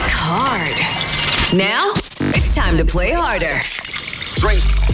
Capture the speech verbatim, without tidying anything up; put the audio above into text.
work hard. Now, it's time to play harder. Drinks.